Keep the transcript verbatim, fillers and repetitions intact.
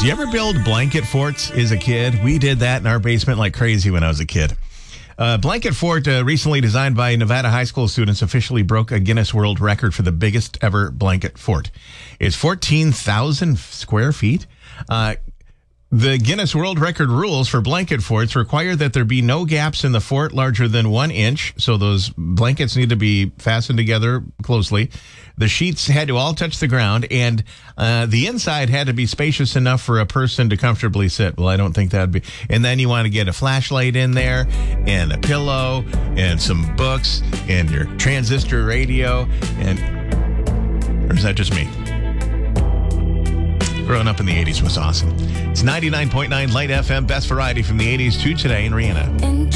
Do you ever build blanket forts as a kid? We did that in our basement like crazy when I was a kid. Uh, blanket fort, uh, recently designed by Nevada high school students, officially broke a Guinness World Record for the biggest ever blanket fort. It's fourteen thousand square feet. Uh, The Guinness World Record rules for blanket forts require that there be no gaps in the fort larger than one inch. So those blankets need to be fastened together closely. The sheets had to all touch the ground, and uh, the inside had to be spacious enough for a person to comfortably sit. Well, I don't think that'd be. And then you want to get a flashlight in there, and a pillow, and some books, and your transistor radio. And or is that just me? Growing up in the eighties was awesome. It's ninety-nine point nine Light F M, best variety from the eighties to today in Rihanna.